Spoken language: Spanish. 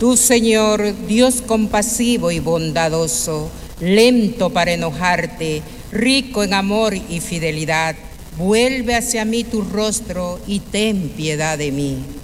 Tú, Señor, Dios compasivo y bondadoso, lento para enojarte, rico en amor y fidelidad, vuelve hacia mí tu rostro y ten piedad de mí.